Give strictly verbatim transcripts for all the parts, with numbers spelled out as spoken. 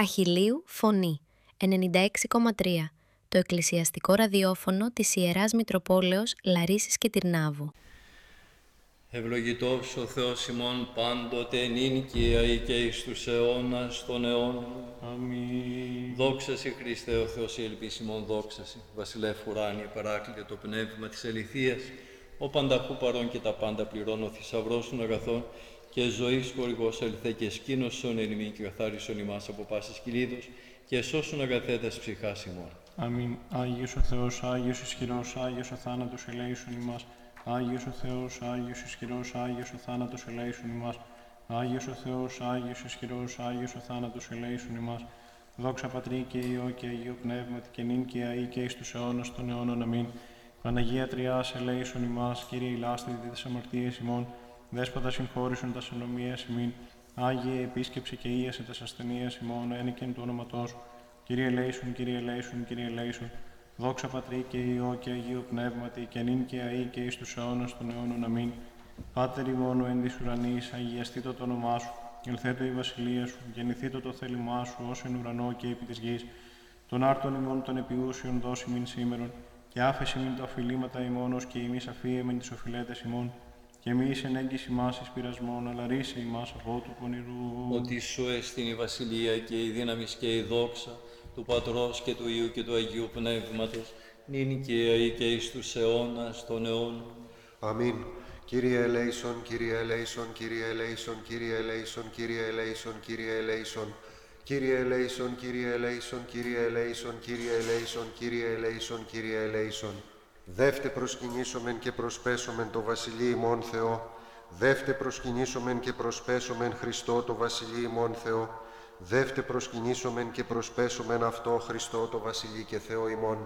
Αχιλλείου Φωνή ενενήντα έξι κόμμα τρία, το εκκλησιαστικό ραδιόφωνο της Ιεράς Μητροπόλεως Λαρίσης και Τυρνάβου. Ευλογητός ο Θεός ημών πάντοτε νυν και αεί και εις τους αιώνας των αιώνων. Αμήν. Δόξα σε Χριστέ ο Θεός η ελπίς ημών, δόξα σε. Βασιλεύ ουράνιε παράκλητο το πνεύμα της αληθείας, ο πανταχού παρών και τα πάντα πληρών, ο θησαυρός των αγαθών και ζωής χορηγός αληθέ και σκήνωσον εν ημί και καθάρισον ημάς από πάσης κυλίδος και σώσον αγαθέτας ψυχάς ημών. Αμήν. Άγιος ο Θεός, Άγιος ισχυρός, Άγιος ο θάνατος ελέησον ημάς. Άγιος ο Θεός, Άγιος ισχυρός, Άγιος ο θάνατος ελέησον ημάς. Άγιος ο Θεός, Άγιος ισχυρός, Άγιος ο θάνατος ελέησον ημάς. Δόξα Πατρί και Υιό και Αγίου Πνεύματι και νυν και αεί και εις τους αιώνας των αιώνων. Αμήν. Παναγία Τριάς ελέησον ημάς, Κύριε ηλάστητη τες αμαρτίες ημών, Δέσποτα συγχώρησον τας ανομίας ημίν, Άγιε επίσκεψε και ίασε τας ασθενείας ημών, ένικεν του όνοματός σου. Κύριε ελέησον, Κύριε ελέησον, Κύριε ελέησον. Δόξα Πατρί και Υιό και Αγίου Πνεύματι και νυν και αεί και εις τους αιώνας των αιώνων. Αμήν. Πάτερ ημών ο εν της ουρανής, αγιαστήτω το όνομά σου, ελθέτω η βασιλεία σου, γεννηθήτω το θέλημά σου, ως εν ουρανό και επί της γης. Των άρτων ημών των επιούσιων δώσει μην σήμερον, και άφεση μην τα οφειλήματα ημών, ως και εμείς αφίεμεν τις οφειλέτες ημών. Και μη εις εν έγκυς ημάς εις πειρασμόν, αλλά ρίσε ημάς από του πονηρού. Ότι σου έστιν η βασιλεία και η δύναμις και η δόξα του Πατρός και του Υιού και του Αγίου Πνεύματος, νυν και αεί και εις τους αιώνας των αιώνων. Αμήν. Κύριε ελέησον, Κύριε ελέησον, Κύριε ελέησον, Κύριε ελέησον, Κύριε ελέησον, Κύριε ελέησον. Κύριε ελέησον, Κύριε ελέησον, Κύριε ελέησον, Κύριε ελέησον, Κύριε ελέησον, Κύριε ελέησον. Δεύτε προσκυνήσομεν και προσπέσομεν το Βασιλεί ημών Θεό. Δεύτε προσκυνήσομεν και προσπέσομεν Χριστό το Βασιλεί ημών Θεό. Δεύτε προσκυνήσομεν και προσπέσομεν αυτό Χριστό το Βασιλεί και Θεό ημών.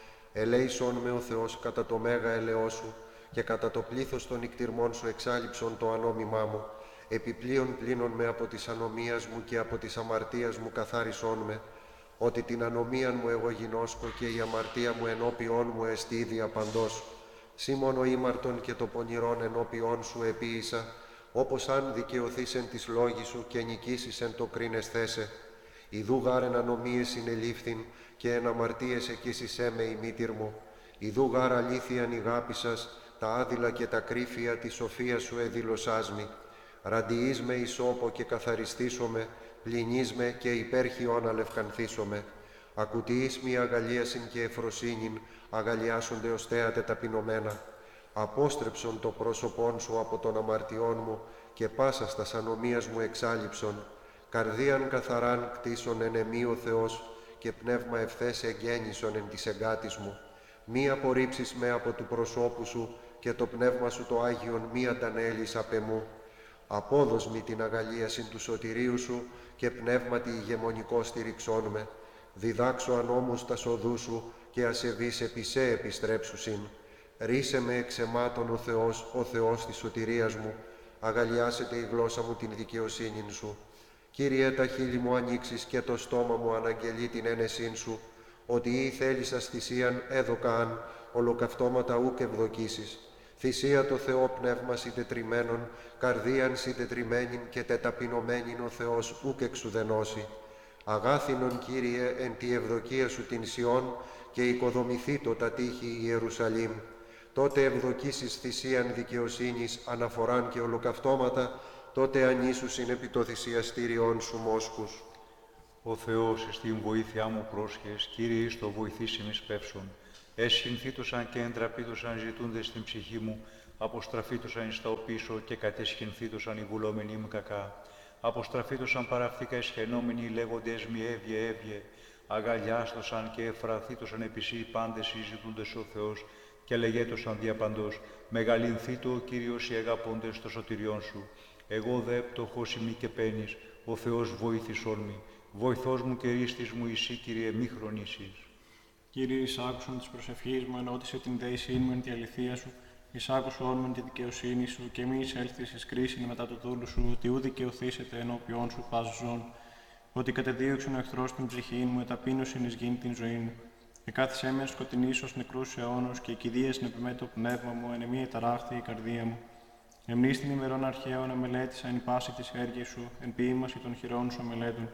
Ελέησον με ο Θεός κατά το μέγα ελαιό σου και κατά το πλήθος των νικτυρμών σου εξάλειψον το ανόμημά μου. Επιπλέον πλύνον με από της ανομίας μου και από της αμαρτίας μου καθάρισόν με, ότι την ανομίαν μου εγώ γινώσκω και η αμαρτία μου ενώπιόν μου εστί διαπαντός. Σύ μόνο ήμαρτον και το πονηρόν ενώπιόν σου επίησα, όπως αν δικαιωθείς εν της λόγης σου και νικήσεις εν το κρίνες θέσε. Ιδού γάρ εν ανομίες συνελήφθην και εν αμαρτίες εκείσισέ με η μήτυρ μου. Ιδού γάρ αλήθειαν η γάπη σας, τα άδειλα και τα κρύφια της σοφίας σου εδήλωσάς μη. Ραντιείς με ισόπο και καθαριστήσομαι, πλυνείς με και υπέρχιον αλευκανθήσομαι. Ακουτιείς μη αγαλίασιν και εφροσύνην, αγαλιάσονται ως θέατε ταπεινωμένα. Απόστρεψον το πρόσωπόν σου από των αμαρτιών μου και πάσα στας ανομίας μου εξάλειψον. Καρδίαν καθαράν κτίσον εν εμεί ο Θεός και πνεύμα ευθές εγγέννησον εν της εγκάτης μου. Μη απορρίψεις με από του προσώπου σου και το πνεύμα σου το Άγιον μη αντανέλεις απ' εμού. Απόδος μη την αγαλίασιν του σωτηρίου σου και πνεύματι ηγεμονικό στηριξόν με. Διδάξω ανώμους τα σοδού σου και ασεβείς επί σε επιστρέψουσιν. Ρίσε με εξαιμάτων ο Θεός, ο Θεός της σωτηρίας μου. Αγαλιάσετε η γλώσσα μου την δικαιοσύνην σου. Κύριε, τα χείλη μου ανοίξεις και το στόμα μου αναγγελεί την ένεσήν σου, ότι ή θέλησας θυσίαν έδωκαν, ολοκαυτώματα ούκ ευδοκίσεις. Θυσία το Θεό πνεύμα συντετριμένον, καρδίαν συντετριμένην και τεταπεινωμένην ο Θεός ούκ εξουδενώσει. Αγάθινον, Κύριε, εν τη ευδοκία σου την Σιών και οικοδομηθήτω τα τείχη Ιερουσαλήμ. Τότε ευδοκίσεις θυσίαν δικαιοσύνης, αναφοράν και ολοκαυτώματα, τότε ανήσουσιν επί το θυσιαστήριον σου μόσχους. Ο Θεός εις την βοήθειά μου πρόσχες, Κύριε εις το βοηθήσιμ εις πεύσον. Εσχυνθήτωσαν και εντραπήτωσαν ζητούντες στην ψυχή μου, αποστραφήτωσαν εις τα οπίσω και κατεσχυνθήτωσαν οι βουλόμενοι μου κακά. Αποστραφήτωσαν παραφθήκα εσχαινόμενοι λέγοντες μη έβγε έβγε. Αγαλιάστωσαν και εφραθήτωσαν επισή οι πάντες οι ζητούντες ο Θεός και λεγέτωσαν διαπαντός. Μεγαλυνθήτω ο Κύριος οι αγαπώντες το σωτηριόν σου. Εγώ δε πτωχός ημί και πένης, ο Θεός βοήθησόν μη. Βοηθός μου και ρίστης μου εσύ, Κύριε, μη χρονίσεις. Κύριε, εισάκουσον της προσευχής μου, ενώτισε την δεησήν μου εν τη αληθεία σου, εισάκουσον μου εν τη δικαιοσύνη σου, και μη εισέλθεις εις κρίσιν μετά το δούλου σου, ότι ου δικαιωθήσετε ενώπιόν σου πας ζών. Ότι κατεδίωξον ο εχθρός την ψυχή μου, εταπείνωσιν εις γήν την ζωή μου. Εκάθισέ με σκοτεινής ως νεκρούς αιώνος, και εκηδίασεν επί με το πνεύμα μου, εν εμή εταράχθη η καρδία μου. Εμνείς την ημερών αρχαίων αμελέτησα εν πάση της έργης σου, εν ποίημαση των χειρών σου αμελέτων.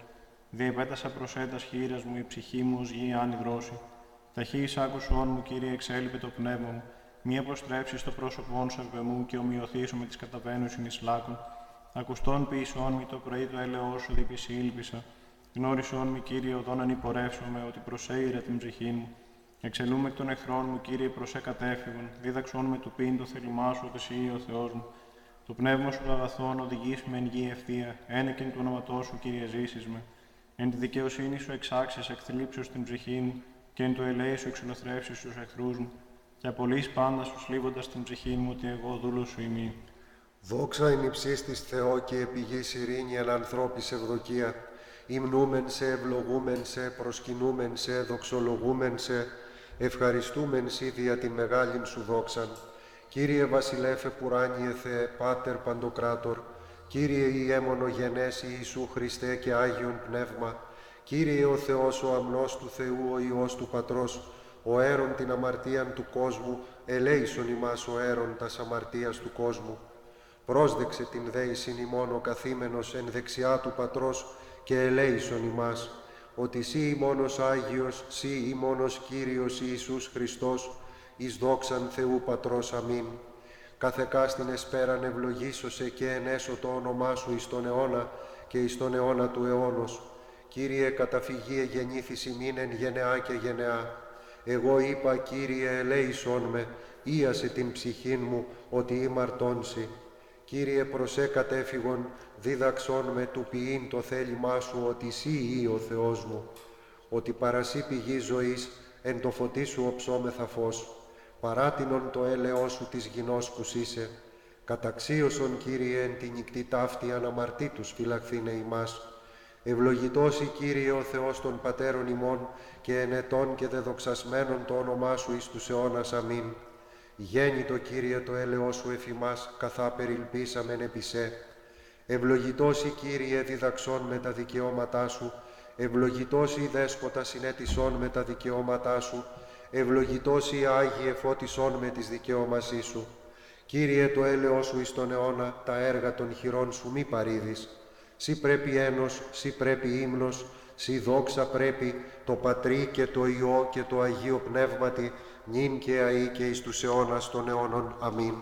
Διεπέτασα προσέτας χείρας μου, η ψυχή μου ως γη αν υδρώσει. Ταχύ άκουσον μου, Κύριε, εξέλιπε το πνεύμα μου. Μη αποστρέψεις το πρόσωπόν σου επ' μου και ομοιωθήσω με τις καταβαίνουσιν εις λάκων. Ακουστών ποιησόν μη το πρωί το έλεος σου διπισή ήλπισα. Γνώρισόν μη, Κύριε, οδόν ανυπορεύσομαι, ότι προσέειρα την ψυχή μου. Εξελούμε εκ των εχθρών μου, Κύριε, προσέ κατέφυγον. Δίδαξόν με του πίν το θέλημά σου, ότι εσύ ο Θεός μου. Το πνεύμα σου αγαθόν οδηγείς με εν γη ευθεία. Ένεκεν του ονοματός σου, Κύριε, ζήσεις με. Εν τη δικαιοσύνη σου εξάξεις εκθλίψεως την ψυχή μου, και εν το ελέη σου εξολοθρεύσεις τους εχθρούς μου. Και απολύς πάντα σου σλίβοντας την ψυχή μου, ότι εγώ δούλος σου ημί. Δόξα εν υψίστης Θεό και επί γης ειρήνη εν ανθρώπης ευδοκία. Υμνούμεν σε, ευλογούμεν σε, προσκυνούμεν σε, δοξολογούμεν σε, ευχαριστούμεν σοι δια την μεγάλην σου δόξαν. Κύριε Βασιλέφε πουράνιε Θεέ, Πάτερ Παντοκράτορ, Κύριε Ιε μονογενές Ιησού Χριστέ και Άγιον Πνεύμα, Κύριε ο Θεός ο αμνός του Θεού, ο Υιός του Πατρός, ο αίρον την αμαρτίαν του κόσμου, ελέησον ημάς ο αίρον τας αμαρτίας του κόσμου. Πρόσδεξε την δέησιν ημών ο καθήμενος εν δεξιά του Πατρός και ελέησον ημάς, ότι σύ ημώνος Άγιος, σύ ημώνος Κύριος Ιησούς Χριστός, εις δόξαν Θεού Πατρός. Αμήν. Καθεκάστην εσπέραν ευλογήσωσε και ενέσω το όνομά σου εις τον αιώνα και εις τον αιώνα του αιώνος. Κύριε, καταφυγή εγεννήθης ημίν εν γενεά και γενεά. Εγώ είπα, Κύριε, ελέησόν με, ίασε την ψυχήν μου, ότι ημαρτώνσι. Κύριε, προσέ κατέφυγον, δίδαξόν με του ποιήν το θέλημά σου, ότι σύ ή ο Θεός μου. Ότι παρασύ πηγή ζωής, εν το φωτί σου οψόμεθα φως. Παράτινον το έλεος σου της γινός που είσαι. Καταξίωσον, Κύριε, εν τη νυκτή ταύτη αναμαρτήτους φυλαχθήνε ημάς. Ευλογητός η Κύριε ο Θεός των Πατέρων ημών και ενετών και δεδοξασμένων το όνομά σου εις τους αιώνας. Αμήν. Γέννητο, Κύριε, το έλεος σου εφ' ημάς, καθά περιλπίσαμεν επί σε. Ευλογητός η Κύριε διδαξών με τα δικαιώματά σου, ευλογητός η Δέσποτα συνέτησών με τα δικαιώματά σου, ευλογητός η Άγιε φώτισόν με τις δικαιώμασή σου. Κύριε, το έλεος σου εις τον αιώνα, τα έργα των χειρών σου μη παρήδεις. Σύ πρέπει ένος, σύ πρέπει ύμνος, σύ δόξα πρέπει, το Πατρί και το Υιό και το Αγίο Πνεύματι, νυν και αεί και εις τους αιώνας των αιώνων. Αμήν.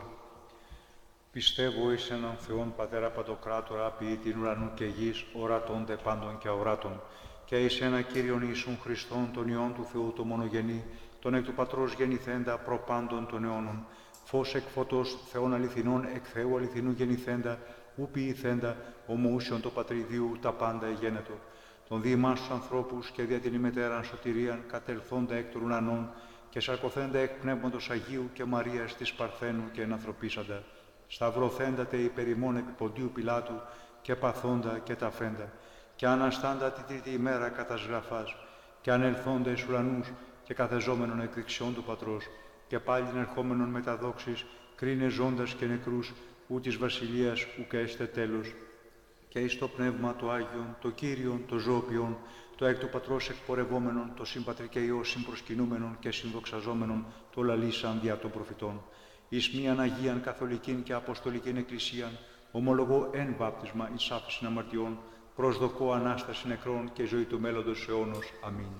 Πιστεύω εις έναν Θεόν Πατέρα Παντοκράτορα, ποιητήν ουρανού και γης, ορατώνται πάντων και αοράτων, και εις ένα Κύριον Ιησούν Χριστόν, τον Υιόν του Θεού, το μονογενή, τον εκ του Πατρός γεννηθέντα, προπάντων των αιώνων, φως εκ φωτός, Θεών αληθινών, εκ Θεού αληθινού γεννηθέντα, ου ποιηθέντα, ομοούσιον το Πατριδίου, τα πάντα εγένετο. Τον δι' εμάς τους ανθρώπους και δια την ημετέραν σωτηρίαν, κατελθόντα εκ των ουρανών, και σαρκωθέντα εκ Πνεύματος Αγίου και Μαρίας της Παρθένου και ενανθρωπίσαντα. Σταυρωθέντατε υπέρ ημών επί Ποντίου Πιλάτου, και παθόντα και ταφέντα, και αναστάντα την τρίτη ημέρα κατά σγραφάς, και ανελθόντα εις ουρανούς, και καθεζόμενον εκ δεξιών του Πατρός, και πάλιν ερχόμενον με τα δόξης, κρίνε ζώντας και νεκρούς, ου της βασιλείας ουκ έστε τέλος. Και εις το Πνεύμα το Άγιον, το Κύριον, το Ζώπιον, το εκ του Πατρός εκπορευόμενον, το συμπατρί και Υιό συμπροσκυνούμενον και συνδοξαζόμενον, το λαλήσαν δια των προφητών. Εις μίαν Αγίαν Καθολικήν και Αποστολικήν Εκκλησίαν, ομολογώ εν βάπτισμα εις άφεσιν αμαρτιών, προσδοκώ Ανάσταση νεκρών και ζωή του μέλλοντος αιώνος. Αμήν.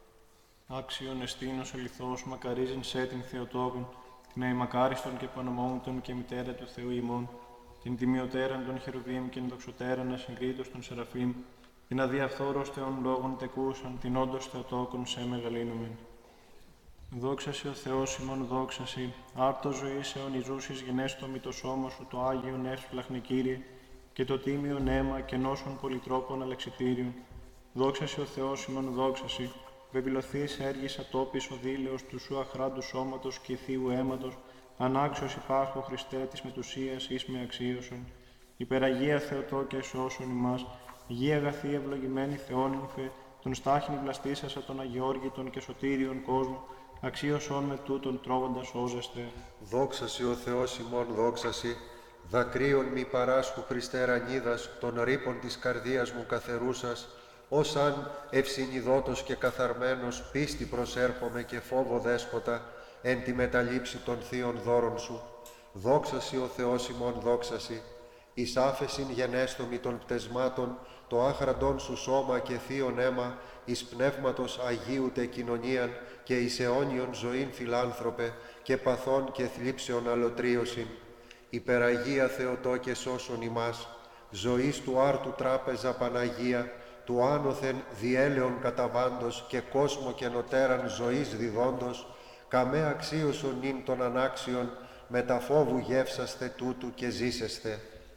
Άξιον εστίνος ελιθός, μακαρίζειν σε την Θεοτόκον, την αημακάριστον και πανομόμητον και μητέρα του Θεού ημών, την τιμιωτέραν των χερουβίμ και την δοξωτέραν ασυγκρίτως των Σεραφείμ, την αδιαφθόρος Θεών λόγων τεκούσαν, την όντως Θεοτόκον σε μεγαλύνομεν. Δόξασι ο Θεός ημών δόξασι, άρτος ζωής αιωνιζούσης γενέστο μη το σώμα σου, το Άγιον έσφλαχνε Κύριε, και το τίμιον αίμα και νόσων πολυτρόπων αλεξιτήριων. Δόξασι ο Θεός ημών δόξασι, βεβηλωθείς έργης ατόπις ο δήλαιος του σου αχράντου σώματος και θείου αίματος, ανάξιος υπάρχω Χριστέ της μετουσίας εις με αξίωσον. Υπεραγία Θεοτό και σώσον ημάς, Αγία αγαθή ευλογημένη Θεόνυμφε, τον στάχην βλαστήσασα των αγιόργητων και σωτήριων κόσμου, αξίωσον με τούτον τρώγοντας σώζεστε. Δόξασι ο Θεός ημών δόξασι, δακρύων μη παράσχου Χριστέ ρανίδας, των ρήπων της καρδίας μου καθερούσας, ως αν ευσυνειδότος και καθαρμένος πίστη προσέρχομαι και φόβο δέσποτα, εν τη μεταλήψη των θείων δώρων σου. Δόξασι ο Θεός ημών δόξασι, εις άφεσιν γενέστομη των πτεσμάτων, το άχραντον σου σώμα και θείον αίμα, εις πνεύματος Αγίου τε κοινωνίαν και εις αιώνιον ζωήν φιλάνθρωπε και παθών και θλίψεων αλωτρίωσιν. Υπεραγία Θεοτόκε σώσον ημάς, ζωής του άρτου τράπεζα Παναγία, του άνωθεν διέλεον καταβάντος και κόσμο και νοτέραν ζωής διδόντος, καμέ αξίωσον νυν των ανάξιων, με τα φόβου γεύσαστε τούτου και ζήσεστε.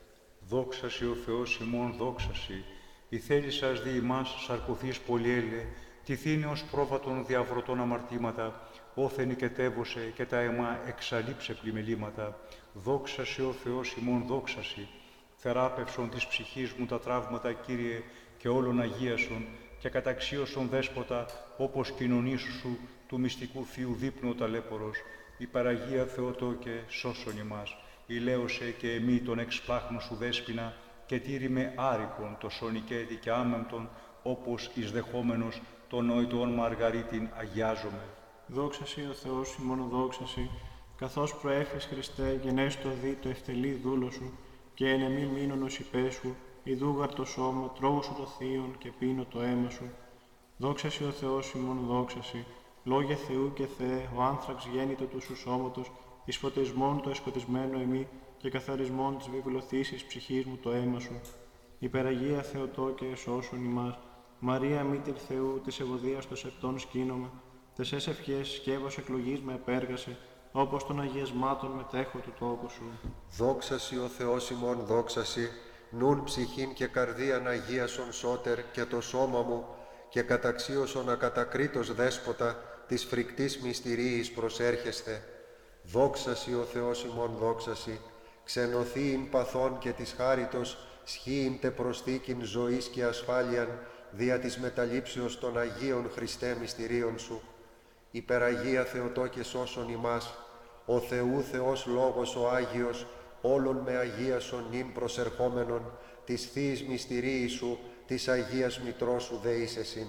Δόξασι ο Θεός ημών, δόξασι, η θέλησας δι' ημάς σαρκωθείς πολυέλε, τυθήνε ως πρόβατον διαβρωτών αμαρτήματα, όθεν οικετεύωσε και τα αιμά εξαλείψε πλημελήματα. Δόξασι ο Θεός ημών, δόξασι, θεράπευσον της ψυχής μου τα τραύματα, Κύριε, και όλων αγίασον, και καταξίωσον δέσποτα, όπως κοινωνήσου σου, του μυστικού Θείου δείπνου ο ταλέπορος. Η Παραγία Θεοτόκε, σώσον ημάς, ηλαίωσε και εμεί τον εξπλάχνο σου δέσποινα, και τήρη με άρικον το σονικέτη και άμεμπτον, όπως εις δεχόμενος τον νοητόν Μαργαρίτην αγιάζομαι. Δόξασι ο Θεός ημών, δόξασι, καθώς προέφες Χριστέ γενέστο δι το ευτελή δούλο σου, και εν εμή μείνον ως υπέσου, ιδούγαρ το σώμα, τρώγω σου το θείον και πίνω το αίμα σου. Δόξασι ο Θεός ημών, δόξασι, λόγε Θεού και Θεέ, ο άνθραξ γέννητο του σου σώματος, εις φωτισμόν το εσκοτισμένο εμεί και καθαρισμόν της βιβλοθύσης ψυχής μου το αίμα σου. Υπεραγία Θεοτόκε σώσον ημάς, Μαρία μήτηρ Θεού, της ευωδίας το σεπτών σκήνομα, τεσσές ευχές σκεύος εκλογής με επέργασε, όπως των αγιασμάτων μετέχω του τόκου σου. Δόξασι ο Θεός ημών, δόξασι, νουν ψυχήν και καρδίαν αγίασον σώτερ και το σώμα μου, και καταξίωσον ακατακρίτως δέσποτα, της φρικτής μυστηρίης προσέρχεστε. Δόξασι ο Θεός ημών, δόξασι, ξενωθείην παθών και της χάριτος, σχήην τε προσθήκην ζωής και ασφάλειαν, δια της μεταλήψεως των Αγίων Χριστέ μυστηρίων σου. Υπεραγία Θεοτόκε σώσον ημάς, ο Θεού Θεός Λόγος ο Άγιος, όλων με αγίασον νυν προσερχόμενον, της Θείης μυστηρίης σου, της Αγίας Μητρός σου δεήσεσιν.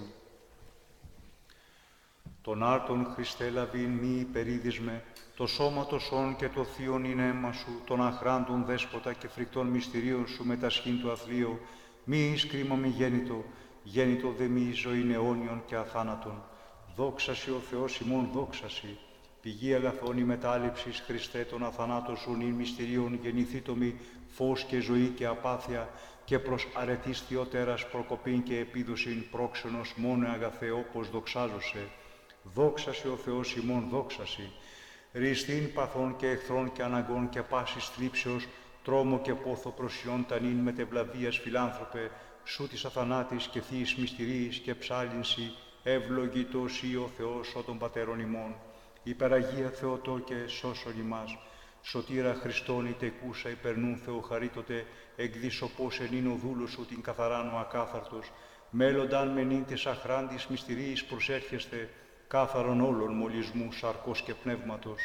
Τον άρτον Χριστέ λαβήν μη υπερίδισμε, το σώμα το σών και το θείον είναι αίμα σου, τον αχράντων δέσποτα και φρικτών μυστηρίων σου με τα σχήν του αθλίου, μη εις κρίμα μη γέννητο, γέννητο δε μη ζωήν αιώνιον και αθάνατον. Δόξασι ο Θεός ημών, δόξασι, πηγή αγαθών η μετάληψης Χριστέ των αθανάτων σου νυν μυστηρίων γεννηθήτομη, φως και ζωή και απάθεια, και προς αρετής Θεοτέρας προκοπήν και επίδοσιν πρόξενος μόνο αγαθέ όπως δοξάζωσε. Δόξασι ο Θεός ημών, δόξασι, ριστήν παθών και εχθρών και αναγκών και πάσης θλίψεως, τρόμο και πόθο προσιών τανήν μετευλαβίας φιλάνθρωπε, σου της αθανάτης και θείης μυστηρίης και ψάλινση, ευλογητός ή ο Θεός ο των πατέρων ημών. Υπεραγία Θεοτόκε σώσον ημάς, σωτήρα Χριστόν είτε κούσα υπερνούν Θεοχαρίτοτε, εκδισοπός ενήν ο δούλος σου την καθαράν ο ακάθαρτος, μέλλονταν μενήν της αχράντης μυστηρίης προσέρχεστε, κάθαρον όλων μολυσμού σαρκός και πνεύματος.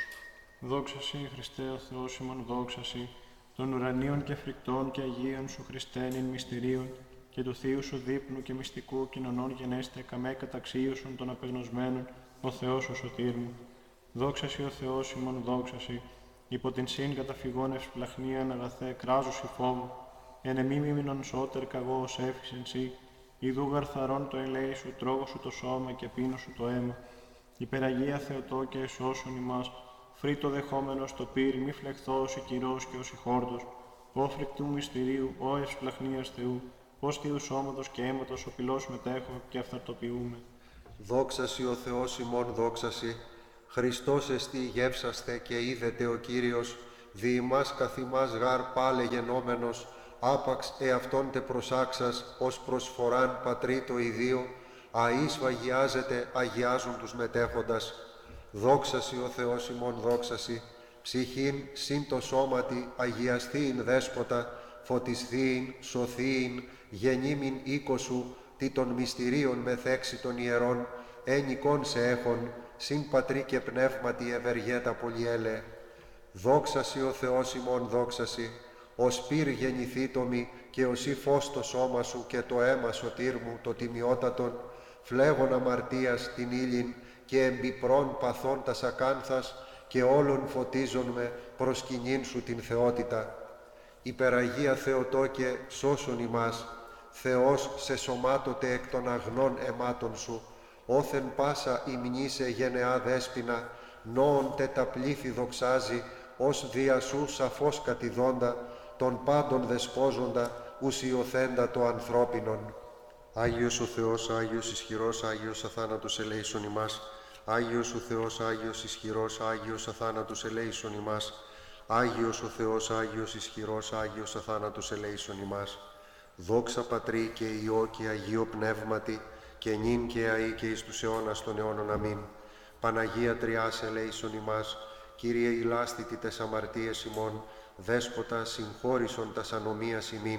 Δόξασι Χριστέ ο Θεός ημών, δόξασι, των ουρανίων και φρικτών και αγίων σου Χριστέ νυν μυστηρίων, και του Θείου σου δείπνου και μυστικού κοινωνών γενέστε καμέ καταξίωσον των απεγνωσμένων, ο Θεός ο σωτήρ μου. Δόξασι ο Θεός ημών, δόξασι, υπό την σύν καταφυγών ευσπλαχνίαν αγαθέ κράζουσι φόβου, εν εμή μήμινον σώτερ καγώ ως εύχησεν σύ, ιδού γαρθαρών το ελέη σου, τρώγω σου το σώμα και πίνω σου το αίμα. Υπεραγία Θεοτόκε σώσον ημάς, φρύτο δεχόμενος το πύρ, μη φλεχθώς η κυρός και ως η χόρδος, ω φρικτού μυστηρίου, ω ευσπλαχνίας Θεού, ως Θείου σώματος και αίματος ο πυλός μετέχω και αυταρτοποιούμε. Δόξασι ο Θεός ημών, δόξασι, Χριστός εστί γεύσαστε και είδετε ο Κύριος, δι' ημάς καθ' ημάς γάρ πάλε γενόμενος, άπαξ εαυτόν τε προσάξας, ως προσφοράν πατρί το ιδίο, αείς αγιάζεται, αγιάζουν τους μετέχοντας. Δόξασι ο Θεός ημών, δόξασι, ψυχήν συν το σώματι, αγιαστείην δέσποτα, φωτισθείην, σωθείην, γεννήμην οίκο σου, τι των μυστηρίων μεθέξει των ιερών, εν εικόν σε έχων, συν πατρί και πνεύματι ευεργέτα πολυέλε. Δόξασι ο Θεός ημών, δόξασι, ως πύρ γεννηθήτομη και ως ή φως το σώμα σου και το αίμα σωτήρ μου το τιμιότατον, φλέγον αμαρτίας την ύλην και εμπιπρών παθών τας ακάνθας και όλων φωτίζον με προσκυνήν σου την θεότητα. Υπεραγία Θεοτόκε σώσον ημάς, Θεός σε σωμάτωτε εκ των αγνών αιμάτων σου, όθεν πάσα ημνήσε γενεά δέσποινα, νόον τε τα πλήθη δοξάζει, ως δια σου σαφώς κατηδόντα, των πάντων δεσπόζοντα, ουσιοθέντα το ανθρώπινον. Άγιος ο Θεός, Άγιος ισχυρός, Άγιος αθάνατος ελέησον ημάς. Άγιος ο Θεός, Άγιος ισχυρός, Άγιος αθάνατος ελέησον ημάς. Άγιος ο Θεός, Άγιος ισχυρός, Άγιος αθάνατος ελέησον ημάς. Δόξα Πατρί και Υιό και Αγίο Πνεύματι, και νυν και αεί και εις τους αιώνας των αιώνων. Αμήν. Παναγία Τριάς ελέησον ημάς. Κύριε ηλάστητη τες αμαρτίες ημών, Δέσποτα συγχώρησον τας ανομίας ημίν.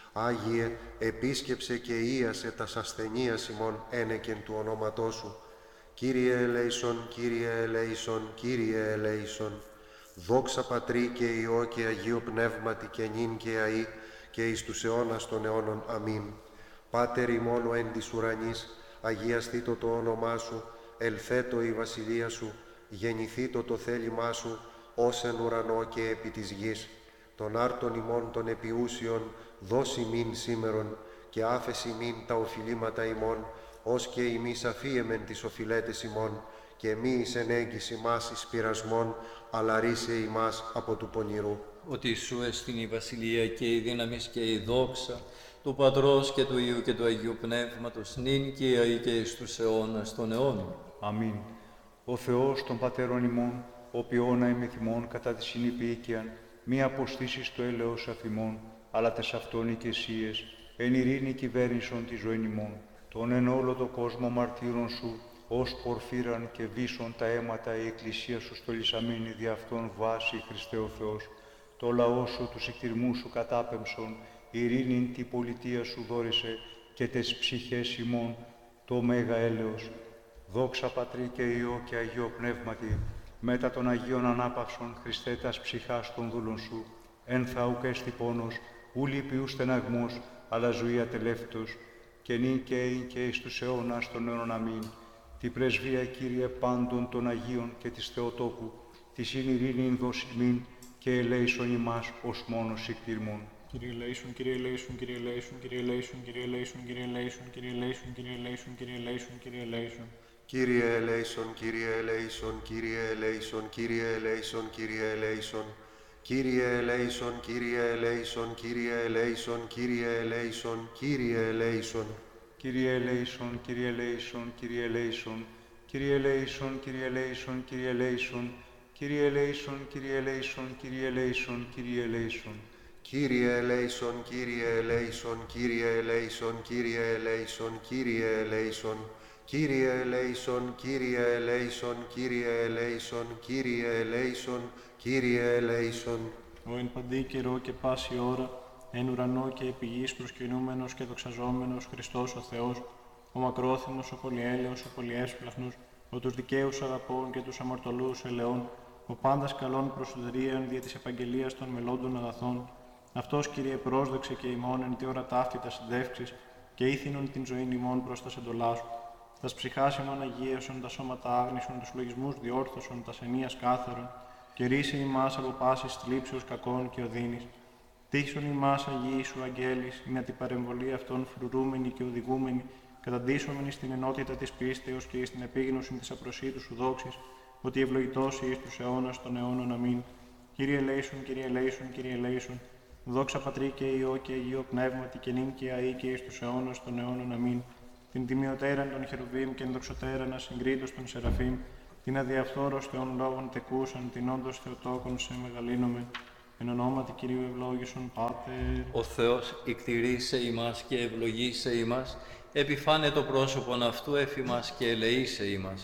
Άγιε, επίσκεψε και ίασε τας ασθενείας ημών ένεκεν του ονόματός σου. Κύριε ελέησον, Κύριε ελέησον, Κύριε ελέησον. Δόξα Πατρί και Υιό και Αγίο Πνεύματι, και νυν και αεί και εις τους αιώνας των αιώνων. Αμήν. Πάτερ ημών ο εν της ουρανής, αγιαστήτω το όνομά σου, ελθέτω η βασιλεία σου, γεννηθήτω το θέλημά σου, ως εν ουρανό και επί της γης. Των άρτων ημών των επιούσιων, δώσει μην σήμερον, και άφεση μην τα οφειλήματα ημών, ως και ημείς αφίεμεν τις οφειλέτες ημών, και μη εις ενέγγις ημάς εις πειρασμόν, αλλά ρίσε ημάς από του πονηρού. Ότι σου εστιν η βασιλεία και η δύναμη και η δόξα του Πατρός και του Υιού και του Αγίου Πνεύματος, νυν και αεί και εις τους αιώνας των αιώνων. Αμήν. Ο Θεός των Πατέρων ημών, ο ποιόνα ημεθυμών κατά τη συνυπήκαιαν, μη αποστήσεις το έλεος αφημών, αλλά τες αυτόν οικεσίες, εν ειρήνη κυβέρνησον τη ζωήν ημών. Τον εν όλο το κόσμο μαρτύρων σου, ως πορφύραν και βίσον τα αίματα η Εκκλησία σου στολισαμένη δι' αυτόν βάση, Χριστέ ο Θεός. Το λαό σου, τους εκτιρμούς σου κατάπεμψον, ειρήνην τη πολιτεία σου δόρισε, και τες ψυχές ημών το μέγα έλεος. Δόξα Πατρί και Υιό και Αγίο Πνεύματι, μετά των Αγίων Ανάπαυσων, Χριστέ τας ψυχάς των δούλων σου, εν θα ουκ έστι πόνος, ου λύπη ου στεναγμός, αλλά ζωή ατελεύτος, και νυν και ειν και εις τους αιώνας των αιώνων. Αμήν. Τη πρεσβεία, Κύριε, πάντων των Αγίων και της Θεοτόκου, της ειν ειρήνην δοσιμήν, και ελέησον ημάς ως μόνος εκτιρμών. Κύριε ελέησον, Κύριε ελέησον, Κύριε ελέησον, Κύριε ελέησον, Κύριε ελέησον, Κύριε ελέησον, Κύριε ελέησον, Κύριε ελέησον, Κύριε ελέησον, Κύριε ελέησον. Κύριε ελέησον, Κύριε ελέησον, Κύριε ελέησον, Κύριε ελέησον, Κύριε ελέησον. Κύριε ελέησον, Κύριε ελέησον, Κύριε ελέησον, Κύριε ελέησον, Κύριε ελέησον. Κύριε ελέησον, Κύριε ελέησον, Κύριε ελέησον, Κύριε ελέησον, Κύριε ελέησον, Κύριε ελέησον, Κύριε ελέησον, Κύριε ελέησον, Κύριε ελέησον, Κύριε ελέησον. Κύριε ελέησον, Κύριε ελέησον, Κύριε ελέησον, Κύριε ελέησον, Κύριε ελέησον. Κύριε ελέησον, Κύριε ελέησον, Κύριε ελέησον, Κύριε ελέησον, Κύριε ελέησον. Ο εν παντή καιρό και πάση ώρα, εν ουρανό και επί γης προσκυνούμενος και δοξαζόμενος Χριστός ο Θεός, ο μακρόθυμος, ο πολυέλεος, ο πολυέσπλαχνος, ο τους δικαίους αγαπών και τους αμαρτωλούς ελεών, ο πάντας καλών προσουδρίαν δια της επαγγελίας των μελώντων αγαθών. Αυτός, Κύριε, πρόσδεξε και ημών εν τη ώρα ταύτη τα συντεύξεις, και ήθινον την ζωήν ημών προς τα εντολά σου. Τας ψυχάς ημών αγίασον, τα σώματα άγνησον, τους λογισμούς διόρθωσον, τας ενίας κάθαρον, και ρίσε ημάς από πάσης θλίψεως κακών και οδύνης. Τύχσον ημάς Αγίοι σου αγγέλης, είναι την παρεμβολή αυτών φρουρούμενη και οδηγούμενη, καταντήσομενη στην ενότητα της πίστεως και στην επίγνωση της απροσίτου σου δόξης, ότι ευλογητός εις τους αιώνας των αιώνων. Αμήν. Κύριε ελέησον, Κύριε ελέησον, Κύριε ελέησον. Δόξα Πατρί και Υιό και Αγίο Πνεύματι, και νυν και αεί και εις τους αιώνας των αιώνων. Αμήν. Την τιμιωτέραν των χερουβίμ και ενδοξωτέραν ασυγκρίτως των Σεραφείμ, την αδιαφθόρος Θεών λόγων τεκούσαν, την όντως Θεοτόκον σε μεγαλύνομαι. Εν ονόματι Κυρίου ευλόγησον Πάτερ. Ο Θεός εκτηρήσε ημάς και ευλογήσε ημάς, επιφάνε το πρόσωπον αυτού εφημάς και ελεήσε ημάς.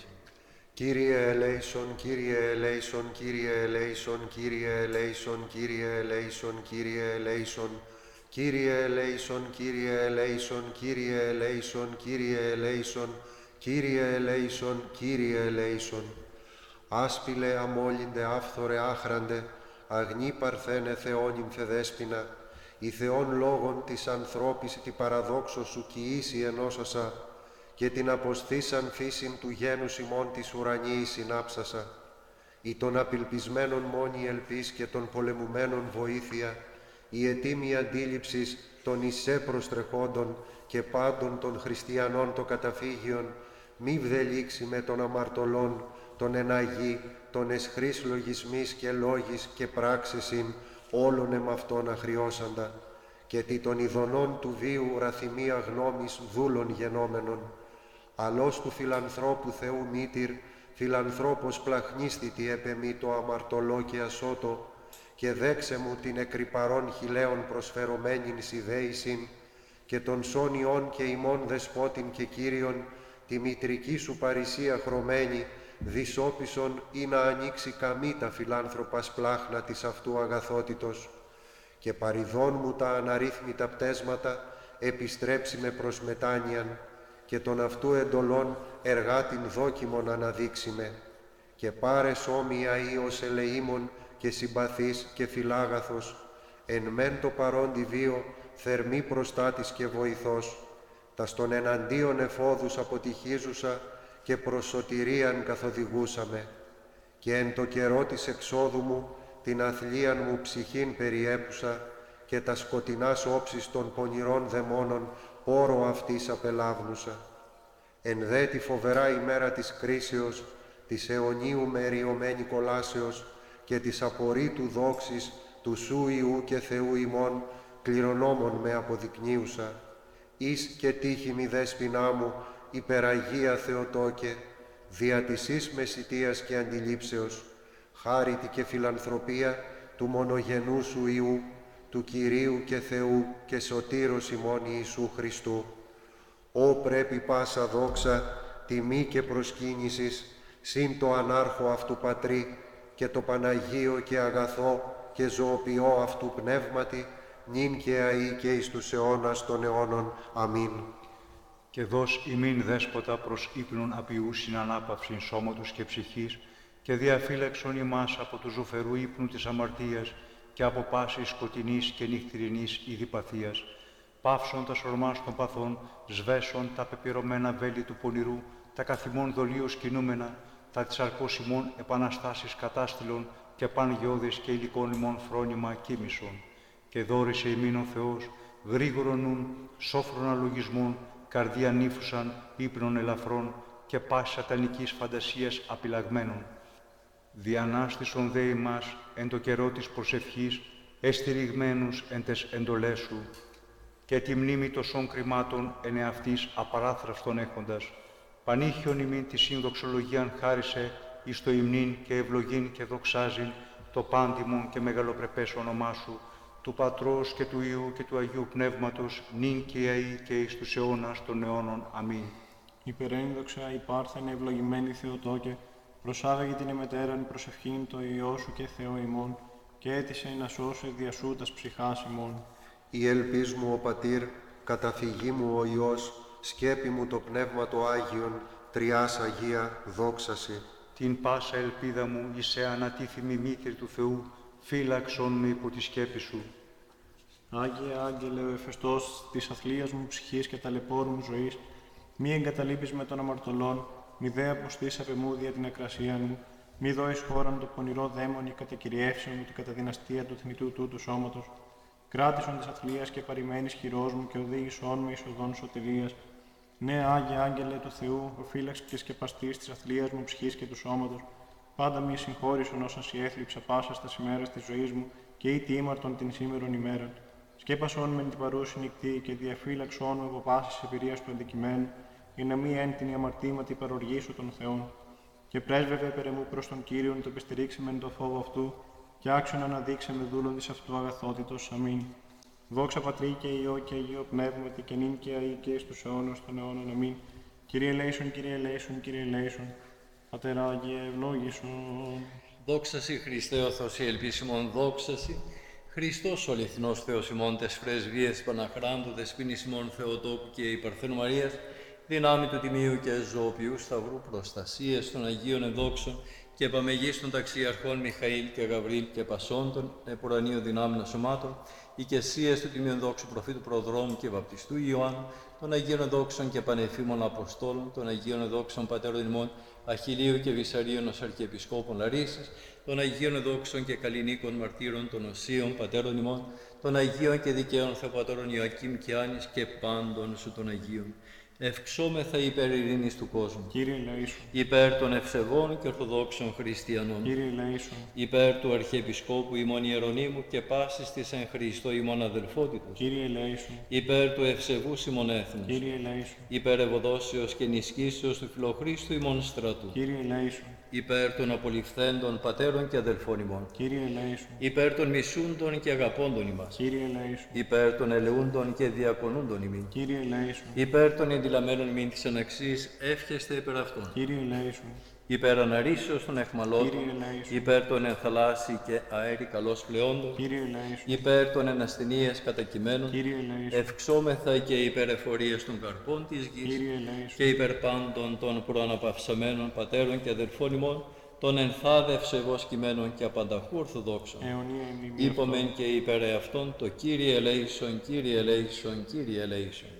Κύριε ελέησον, Κύριε ελέησον, Κύριε ελέησον, Κύριε ελέησον, Κύριε ελέησον, Κύριε ελέησον. Κύριε ελέησον, Κύριε ελέησον, Κύριε ελέησον, Κύριε ελέησον, Κύριε ελέησον, Κύριε ελέησον. Άσπηλε αμόλυντε άφθορε άχραντε, αγνή παρθένε Θεόν ημφεδέσποινα, η Θεόν λόγων της ανθρώπης τη παραδόξω σου κοιήσει ενώσασα, και την αποστήσαν φύσιν του γένους ημών της ουρανίη συνάψασα, ή των απελπισμένων μόνη ελπίς και των πολεμουμένων βοήθεια, η ετήμη αντίληψης των εισέ προστρεχόντων και πάντων των χριστιανών το καταφύγιον, μη βδελήξει με των αμαρτωλών, των εναγή, των εσχρής λογισμής και λόγης και πράξεσιν, όλων εμαυτών αχριώσαντα, και τι των ειδονών του βίου ραθυμία γνώμης δούλων γενόμενων, αλός του φιλανθρώπου Θεού μήτηρ, φιλανθρώπος πλαχνίσθητη επεμή το αμαρτωλό και ασώτο, και δέξε μου την εκρυπαρών χιλέων προσφερωμένην σιδέησιν, και των σόνιών και ημών δεσπότην και Κύριον, τη μητρική σου παρησία χρωμένη, δυσόπισον ή να ανοίξει καμή τα φιλάνθρωπας πλάχνα της αυτού αγαθότητος, και παριδών μου τα αναρρύθμιτα πτέσματα, επιστρέψει με προς μετάνοιαν, και των αυτού εντολών εργάτην δόκιμον αναδείξει με, και πάρες όμοια ίος ελεήμων και συμπαθής και φιλάγαθος, εν μεν το παρόντι βίο, θερμή προστάτης και βοηθός, τα στον εναντίον εφόδους αποτυχίζουσα και προς σωτηρίαν καθοδηγούσαμε, και εν το καιρό της εξόδου μου την αθλίαν μου ψυχήν περιέπουσα, και τα σκοτεινάς όψεις των πονηρών δαιμόνων πόρο αυτής απελάβνουσα. Εν δε τη φοβερά ημέρα της κρίσεως, της αιωνίου μεριωμένη κολάσεως και της απορρίτου δόξης του Σου Υιού και Θεού ημών, κληρονόμων με αποδεικνύουσα, εις και τύχη μη δέσποινά μου, υπεραγία Θεοτόκε, δια της εις μεσιτείας και αντιλήψεως, χάριτη και φιλανθρωπία του μονογενού Σου Υιού, του Κυρίου και Θεού και Σωτήρος ημών Ιησού Χριστού. Ω πρέπει πάσα δόξα, τιμή και προσκύνησης, συν το ανάρχο αυτού Πατρί και το Παναγίο και αγαθό και ζωοποιό αυτού πνεύματι, νυν και αεί και εις τους αιώνας των αιώνων. Αμήν. Και δώσ' ημίν δέσποτα προς ύπνον απειούσιν ανάπαυσιν σώματος και ψυχής, και διαφύλαξον ημάς από του ζωφερού ύπνου της αμαρτίας και από πάσης σκοτεινής και νυχτηρινής ειδιπαθίας, πάυσον τα σορμάς των παθών, σβέσον τα πεπειρωμένα βέλη του πονηρού, τα καθημών δολίως κινούμενα, τα της αρκός ημών επαναστάσεις κατάστηλων και παν γεώδες και υλικών ημών φρόνημα κοίμησον. Και δόρισε ημίν ο Θεός, γρήγορον νουν, σόφρονα λογισμών, καρδία νύφουσαν, ύπνων ελαφρών και πάση σατανικής φαντασίας απειλαγμένων. Διανάστησον δε ημάς εν το καιρό της προσευχής, εστηριγμένους εν τες εντολές σου, και τη μνήμη τοσών κρυμάτων εν εαυτής απαράθραυστον έχοντας. Πανήχιον ημίν τη συνδοξολογίαν χάρισε, εις το υμνήν και ευλογήν και δοξάζειν το πάντιμον και μεγαλοπρεπές όνομά σου, του Πατρός και του Υιού και του Αγίου Πνεύματος, νυν και αεί και εις τους αιώνας των αιώνων. Αμήν. Υπερένδοξα υπάρχθεν ευλογημένη Θεοτόκε, προσάδαγε την εμετέραν προσευχήν το Υιό σου και Θεό ημών, και έτησε να σώσει διασού τας ψυχάς ημών. Η ελπίς μου ο Πατήρ, καταφυγή μου ο Υιός, σκέπη μου το Πνεύμα το Άγιον, Τριάς Αγία, δόξαση. Την πάσα ελπίδα μου είσαι ανατίθιμη μήτρη του Θεού, φύλαξον με υπό τη σκέπη σου. Άγιε Άγγελε, ο εφεστός της αθλίας μου ψυχής και ταλαιπώρου μου ζωής, μη εγκαταλείπεις με των αμαρτωλών, μη δε αποστείς απ' εμού δια την ακρασία μου, μη δώεις χώραν το πονηρό δαίμονι κατακυριεύσεων μου την καταδυναστία του θνητού τούτου σώματος, κράτησον της αθλίας και παρημένης χειρός μου και οδήγησόν με εις οδόν σωτηρίας. Ναι, Άγιε Άγγελε του Θεού, ο φύλαξ και σκεπαστής της αθλίας μου ψυχής και του σώματος, πάντα μη συγχώρησον όσα σοι έθλιψα πάσα στα ημέρας της ζωής μου και ή τι ήμαρτον την σήμερον ημέραν. Σκέπασον με την παρούση νυχτή και διαφύλαξον με από πάσης εμπειρίας του αντικειμένου, για να μη έντινη αμαρτήματι παροργήσω των Θεών. Και πρέσβευε περαιμού προς τον Κύριον το επιστηρίξεμεν το φόβο αυτού, και άξιον αναδείξε με δούλον της αυτού αγαθότητος. Αμήν. Δόξα Πατρί και Υιό και Αγίο Πνεύματι και νυν και αεί και εις τους αιώνας των αιώνων. Αμήν. Κύριε ελέησον, Κύριε ελέησον, Κύριε ελέησον. Πατέρα Άγιε ευλόγησον. Δόξασι Χριστέ ο Θεός η ελπίσιμον, δόξασι Χριστός ο αληθινός Θεός ημών τες φρεσβείες Παναχράντου δεσποίνης ημών Θεοτόκου και η Παρθένου Μαρίας, δυνάμει του Τιμίου και Ζωοποιού Σταυρού, προστασίες των Αγίων Εδόξων και επαμεγής των ταξιαρχών Μιχαήλ και Γαβρίλ και Πασών των επουρανίων δυνάμεων σωμάτων οικεσίες του Τιμίου Δόξου Προφήτου Προδρόμου και Βαπτιστού Ιωάννου, των Αγίων Δόξων και Πανεφήμων Αποστόλων, των Αγίων Δόξων Πατέρων ημών Αχιλίου και Βυσαρίων ως Αρχιεπισκόπων Λαρίσης, των Αγίων Δόξων και Καλλινίκων Μαρτύρων των Οσίων Πατέρων ημών, των Αγίων και Δικαίων Θεοπατώρων Ιωακήμ και Άνης και πάντων σου των Αγίων. Ευξόμεθα υπέρ ειρήνης του κόσμου. Κύριε ελέησον. Υπέρ των ευσεβών και ορθοδόξων χριστιανών. Κύριε ελέησον. Υπέρ του Αρχιεπισκόπου ημών Ιερονύμου και πάσης της εν Χριστώ ημών αδελφότητος. Κύριε ελέησον. Υπέρ του ευσεβούς ημών έθνους. Κύριε ελέησον. Υπέρ ευωδόσεως και ενισχύσεως του Φιλοχρίστου ημών στρατού. Κύριε ελέησον. Υπέρ των απολυφθέντων πατέρων και αδελφών ημών. Κύριε ελέησον. Υπέρ των μισούντων και αγαπώντων ημάς. Κύριε ελέησον. Υπέρ των ελεούντων και διακονούντων ημίν. Κύριε ελέησον. Υπέρ των εντυλαμένων μην της αναξής, εύχεστε υπέρ αυτών. Κύριε ελέησον. Υπέρ αναρρήσεως των εχμαλώτων, Κύριε ελέησον. υπέρ των ενθαλάσσι και αέρι καλώς πλεόντων, Κύριε ελέησον. υπέρ των ενασθενείας κατακειμένων, Κύριε ελέησον. ευξόμεθα και υπέρ εφορίας των καρπών της γης Κύριε ελέησον. και υπέρ πάντων των προαναπαυσαμένων πατέρων και αδελφών ημών, των ενθάδευσε εγώ κειμένων και απανταχού ορθοδόξων. Αιωνία ημίμη Είπομεν και υπέρ εαυτόν το Κύριε ελέησον, Κύριε ελέησον, Κύριε ελέησον.